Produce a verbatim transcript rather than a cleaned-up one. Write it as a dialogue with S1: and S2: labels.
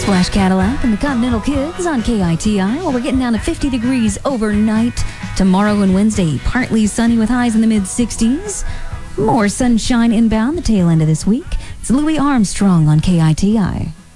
S1: Splash Cadillac and the Continental Kids on K I T I. Well, we're getting down to fifty degrees overnight. Tomorrow and Wednesday, partly sunny with highs in the mid-sixties. More sunshine inbound the tail end of this week. It's Louis Armstrong on K I T I.